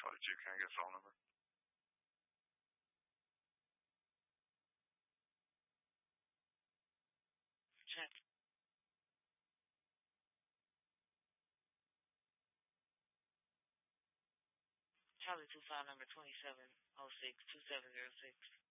652. Can I get a phone number? Check. Charlie 25 number 2706-2706.